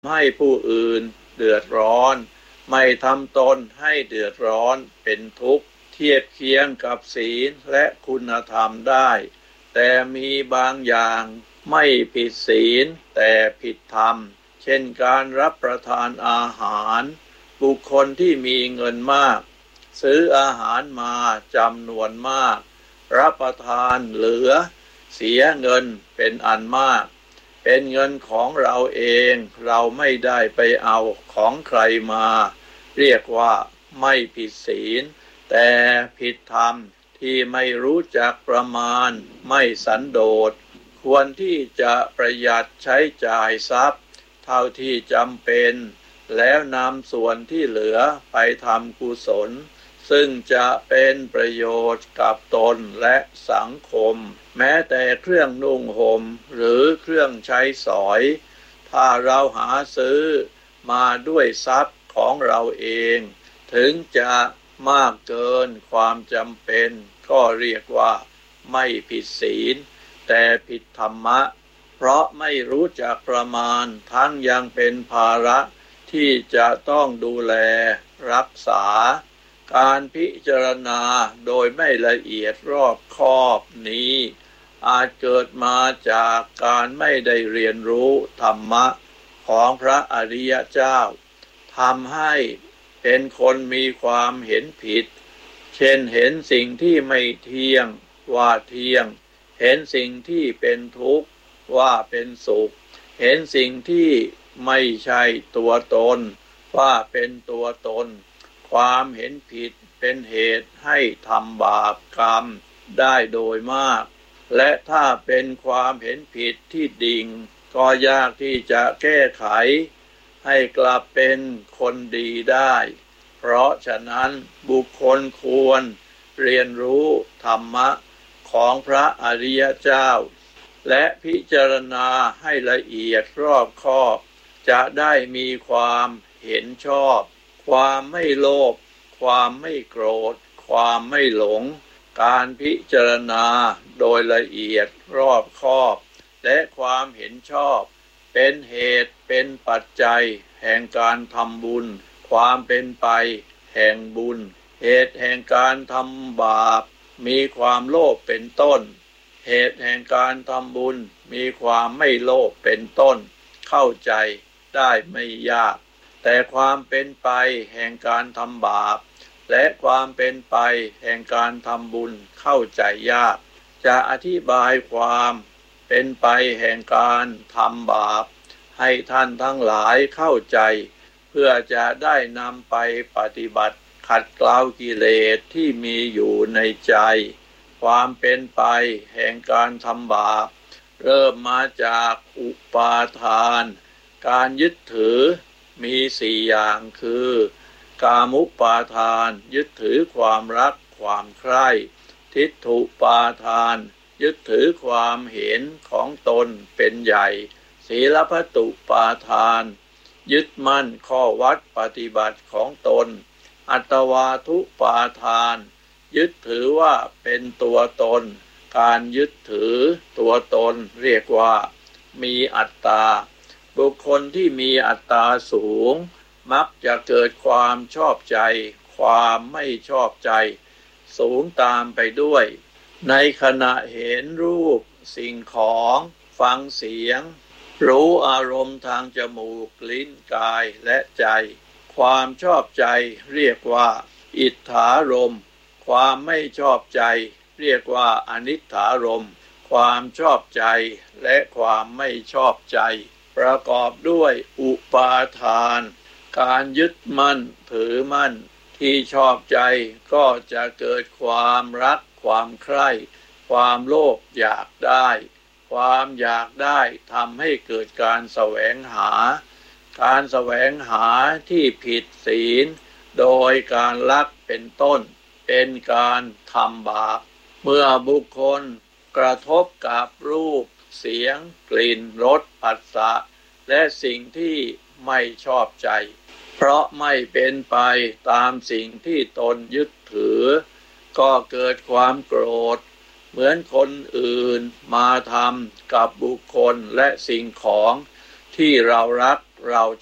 ให้ผู้อื่นเดือดร้อนไม่ทำตนให้เดือดร้อนเป็นทุกข์เทียบเคียงกับศีลและคุณธรรมได้แต่มีบางอย่างไม่ผิดศีลแต่ผิดธรรมเช่นการรับประทานอาหารบุคคลที่มีเงินมากซื้ออาหารมาจำนวนมากรับประทานเหลือเสียเงินเป็นอันมากเป็นเงินของเราเองเราไม่ได้ไปเอาของใครมาเรียกว่าไม่ผิดศีลแต่ผิดธรรมที่ไม่รู้จักประมาณไม่สันโดษควรที่จะประหยัดใช้จ่ายทรัพย์เท่าที่จำเป็นแล้วนำส่วนที่เหลือไปทำกุศลซึ่งจะเป็นประโยชน์กับตนและสังคมแม้แต่เครื่องนุ่งห่มหรือเครื่องใช้สอยถ้าเราหาซื้อมาด้วยทรัพย์ของเราเองถึงจะมากเกินความจำเป็นก็เรียกว่าไม่ผิดศีลแต่ผิดธรรมะเพราะไม่รู้จักประมาณทั้งยังเป็นภาระที่จะต้องดูแลรักษาการพิจารณาโดยไม่ละเอียดรอบคอบนี้อาจเกิดมาจากการไม่ได้เรียนรู้ธรรมะของพระอริยเจ้าทำให้เป็นคนมีความเห็นผิดเช่นเห็นสิ่งที่ไม่เที่ยงว่าเที่ยงเห็นสิ่งที่เป็นทุกข์ว่าเป็นสุขเห็นสิ่งที่ไม่ใช่ตัวตนว่าเป็นตัวตนความเห็นผิดเป็นเหตุให้ทำบาปกรรมได้โดยมากและถ้าเป็นความเห็นผิดที่ดิ่งก็ยากที่จะแก้ไขให้กลับเป็นคนดีได้เพราะฉะนั้นบุคคลควรเรียนรู้ธรรมะของพระอริยเจ้าและพิจารณาให้ละเอียดรอบคอบจะได้มีความเห็นชอบความไม่โลภความไม่โกรธความไม่หลงการพิจารณาโดยละเอียดรอบคอบและความเห็นชอบเป็นเหตุเป็นปัจจัยแห่งการทำบุญความเป็นไปแห่งบุญเหตุแห่งการทำบาปมีความโลภเป็นต้นเหตุแห่งการทำบุญมีความไม่โลภเป็นต้นเข้าใจได้ไม่ยากแต่ความเป็นไปแห่งการทำบาปและความเป็นไปแห่งการทำบุญเข้าใจยากจะอธิบายความเป็นไปแห่งการทำบาปให้ท่านทั้งหลายเข้าใจเพื่อจะได้นำไปปฏิบัติขัดเกลากิเลสที่มีอยู่ในใจความเป็นไปแห่งการทำบาปเริ่มมาจากอุปาทานการยึดถือมี4อย่างคือกามุปาทานยึดถือความรักความใคร่ทิฏฐุปาทานยึดถือความเห็นของตนเป็นใหญ่ศีลพัตตุปาทานยึดมั่นข้อวัดปฏิบัติของตนอัตวาทุปาทานยึดถือว่าเป็นตัวตนการยึดถือตัวตนเรียกว่ามีอัตตาบุคคลที่มีอัตตาสูงมักจะเกิดความชอบใจความไม่ชอบใจสูงตามไปด้วยในขณะเห็นรูปสิ่งของฟังเสียงรู้อารมณ์ทางจมูกลิ้นกายและใจความชอบใจเรียกว่าอิทธารมณ์ความไม่ชอบใจเรียกว่าอนิทธารมณ์ความชอบใจและความไม่ชอบใจประกอบด้วยอุปาทานการยึดมั่นถือมั่นที่ชอบใจก็จะเกิดความรักความใคร่ความโลภอยากได้ความอยากได้ทำให้เกิดการแสวงหาการแสวงหาที่ผิดศีลโดยการลักเป็นต้นเป็นการทำบาปเมื่อบุคคลกระทบกับรูปเสียงกลิ่นรสผัสสะและสิ่งที่ไม่ชอบใจเพราะไม่เป็นไปตามสิ่งที่ตนยึดถือก็เกิดความโกรธเหมือนคนอื่นมาทำกับบุคคลและสิ่งของที่เรารักเรา